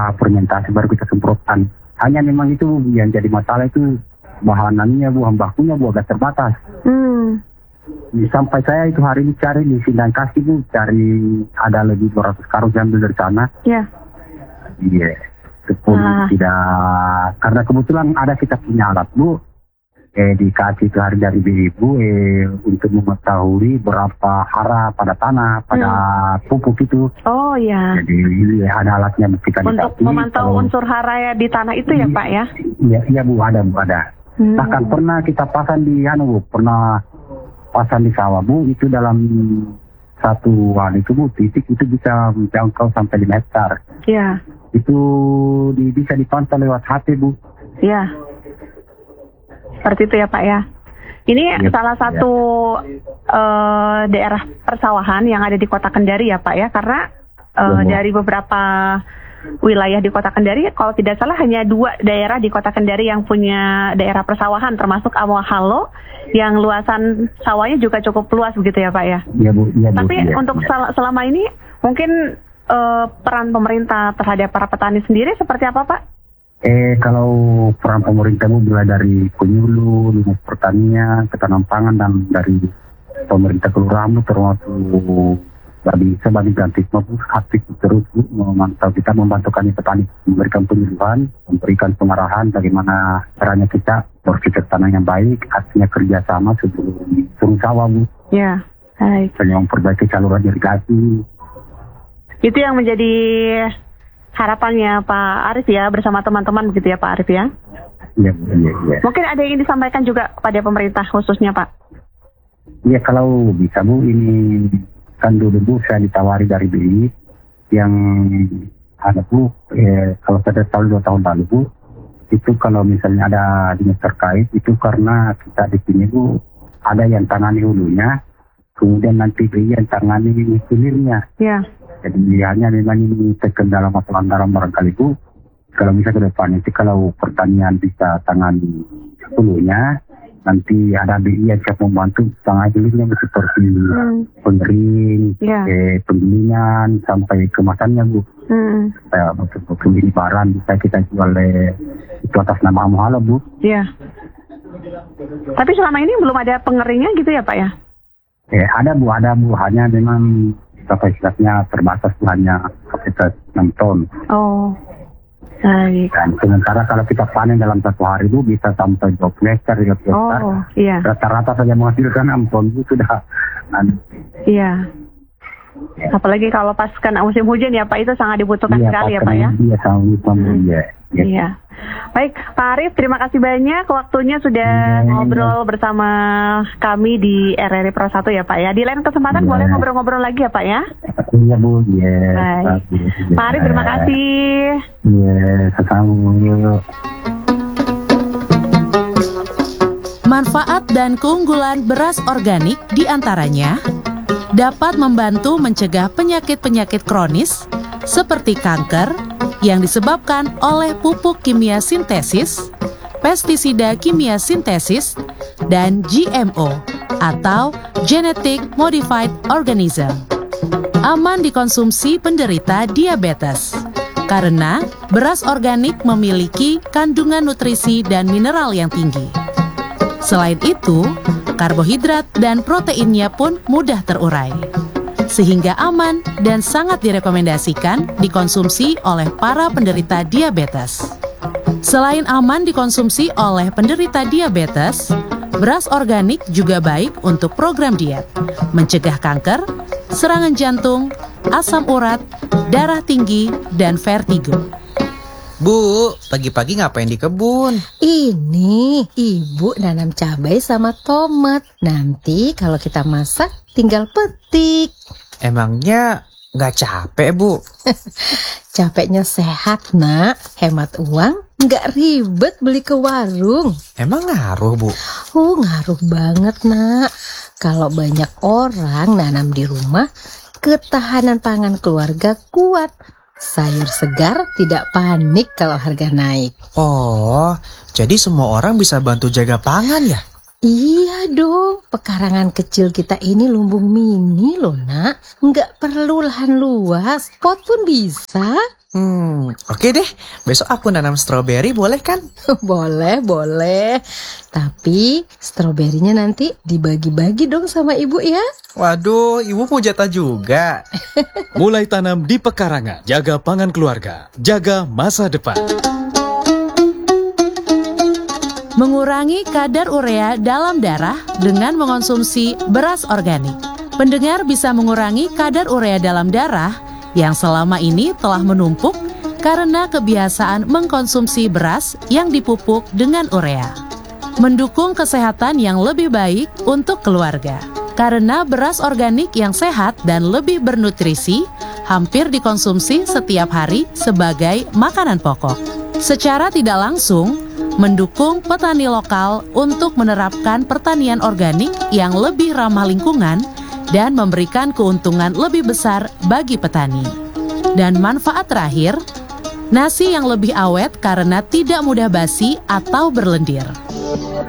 fermentasi baru kita semprotkan. Hanya memang itu yang jadi masalah itu bahanannya Bu, bakunya Bu agak terbatas. Sampai saya itu hari ini cari di Sindang Kasih Bu, cari ada lebih 200 karung diambil dari sana. Iya. Iya. Itu pun tidak, karena kebetulan ada kita punya alat Bu. Dikasih itu hari dari ibu untuk mengetahui berapa hara pada tanah, pada pupuk itu. Oh ya. Jadi ada alatnya kita untuk dikasih. Memantau unsur hara di tanah itu ya Pak ya? Iya Bu, ada Bu, ada. Bahkan pernah kita pasang di Bu, pernah pasang di sawah Bu, itu dalam satu hari itu Bu, titik itu bisa menjangkau sampai 5 hektar. Iya. Itu bisa dipantau lewat HP Bu. Iya. Seperti itu ya Pak ya. Ini salah satu daerah persawahan yang ada di Kota Kendari ya Pak ya. Karena dari beberapa wilayah di Kota Kendari, kalau tidak salah hanya 2 daerah di Kota Kendari yang punya daerah persawahan, termasuk Amohalo yang luasan sawahnya juga cukup luas begitu ya Pak ya. Iya Bu. Tapi untuk selama ini mungkin peran pemerintah terhadap para petani sendiri seperti apa Pak? Kalau peran pemerintah mulai dari penyuluh, dinas pertanian, ketahanan pangan, dan dari pemerintah kelurahan termasuk sebagai ganti aktif terus memantau, kita membantu kami petani, memberikan penyuluhan, memberikan pengarahan bagaimana caranya kita berpikir tanah yang baik, artinya kerjasama sebelum turun sawah Bu. Ya, baik. Dan memperbaiki saluran irigasi. Itu yang menjadi harapannya Pak Arif ya, bersama teman-teman begitu ya Pak Arif ya? Iya. Mungkin ada yang disampaikan juga pada pemerintah khususnya Pak? Iya, kalau bisa Bu, ini kan dulu Bu saya ditawari dari BI yang ada Bu, kalau saya tahu 2 tahun lalu Bu, itu kalau misalnya ada dinas terkait, itu karena kita di sini Bu, ada yang tangani hulunya, kemudian nanti BI yang tangani hilirnya. Iya. Jadi hanya memang ini terkendala masalah anggaran barangkali Bu. Kalau bisa ke depan itu kalau pertanian bisa tangani hulunya, nanti ada BI yang siap membantu tangani hilirnya seperti pengering, penggilingan sampai kemasannya Bu. Untuk penyebaran bisa kita jual itu atas nama Amohalo Bu. Iya. Tapi selama ini belum ada pengeringnya gitu ya Pak ya? Ada Bu, hanya memang kapasitasnya terbatas, hanya kapasitas 6 ton. Oh, baik. Dan sementara kalau kita panen dalam 1 hari itu bisa sampai 20 hektar, 30 hektar. Oh, iya. Rata-rata saja menghasilkan 6 ton itu sudah. Iya. Apalagi kalau pas kena musim hujan ya Pak, itu sangat dibutuhkan sekali ya Pak ya? Iya, sangat dibutuhkan. Iya. Baik, Pak Arif, terima kasih banyak waktunya sudah ngobrol bersama kami di RRI Pro 1 ya Pak ya. Di lain kesempatan boleh ngobrol-ngobrol lagi ya Pak ya? Iya Bu, Baik. Pak Arif, terima kasih. Iya, sama-sama. Manfaat dan keunggulan beras organik diantaranya dapat membantu mencegah penyakit-penyakit kronis seperti kanker yang disebabkan oleh pupuk kimia sintesis, pestisida kimia sintesis, dan GMO atau Genetic Modified Organism. Aman dikonsumsi penderita diabetes karena beras organik memiliki kandungan nutrisi dan mineral yang tinggi. Selain itu, karbohidrat dan proteinnya pun mudah terurai, sehingga aman dan sangat direkomendasikan dikonsumsi oleh para penderita diabetes. Selain aman dikonsumsi oleh penderita diabetes, beras organik juga baik untuk program diet, mencegah kanker, serangan jantung, asam urat, darah tinggi, dan vertigo. Bu, pagi-pagi ngapain di kebun? Ini ibu nanam cabai sama tomat. Nanti kalau kita masak tinggal petik. Emangnya nggak capek Bu? Capeknya sehat nak, hemat uang, nggak ribet beli ke warung. Emang ngaruh Bu? Ngaruh banget nak. Kalau banyak orang nanam di rumah, ketahanan pangan keluarga kuat. Sayur segar, tidak panik kalau harga naik. Oh, jadi semua orang bisa bantu jaga pangan ya? Iya dong, pekarangan kecil kita ini lumbung mini loh nak. Nggak perlu lahan luas, pot pun bisa. Oke deh. Besok aku nanam stroberi, boleh kan? Boleh. Tapi stroberinya nanti dibagi-bagi dong sama ibu ya. Waduh, ibu mau jatah juga. Mulai tanam di pekarangan, jaga pangan keluarga, jaga masa depan. Mengurangi kadar urea dalam darah dengan mengonsumsi beras organik. Pendengar bisa mengurangi kadar urea dalam darah yang selama ini telah menumpuk karena kebiasaan mengkonsumsi beras yang dipupuk dengan urea. Mendukung kesehatan yang lebih baik untuk keluarga. Karena beras organik yang sehat dan lebih bernutrisi hampir dikonsumsi setiap hari sebagai makanan pokok. Secara tidak langsung, mendukung petani lokal untuk menerapkan pertanian organik yang lebih ramah lingkungan dan memberikan keuntungan lebih besar bagi petani. Dan manfaat terakhir, nasi yang lebih awet karena tidak mudah basi atau berlendir.